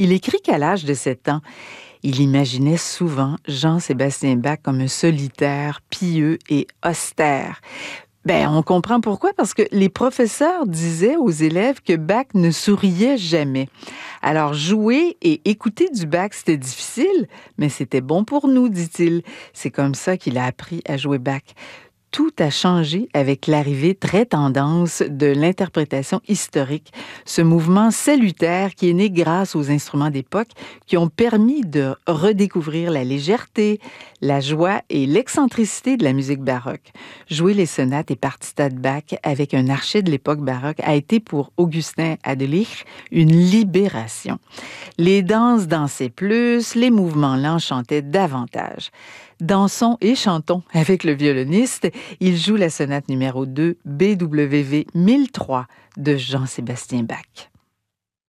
Il écrit qu'à l'âge de 7 ans, il imaginait souvent Jean-Sébastien Bach comme un solitaire, pieux et austère. On comprend pourquoi, parce que les professeurs disaient aux élèves que Bach ne souriait jamais. Alors, jouer et écouter du Bach, c'était difficile, mais c'était bon pour nous, dit-il. C'est comme ça qu'il a appris à jouer Bach. Tout a changé avec l'arrivée très tendance de l'interprétation historique, ce mouvement salutaire qui est né grâce aux instruments d'époque qui ont permis de redécouvrir la légèreté, la joie et l'excentricité de la musique baroque. Jouer les sonates et partitas de Bach avec un archet de l'époque baroque a été pour Augustin Adelich une libération. Les danses dansaient plus, les mouvements lents chantaient davantage. Dansons et chantons avec le violoniste. Il joue la sonate numéro 2 BWV 1003 de Jean-Sébastien Bach.